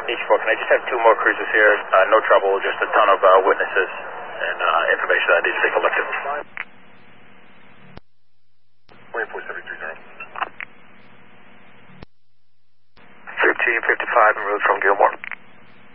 East 4, can I just have 2 more cruisers here? No trouble, just a ton of witnesses and information that needs to be collected. Wait 4730. 1355 en route from Gilmore.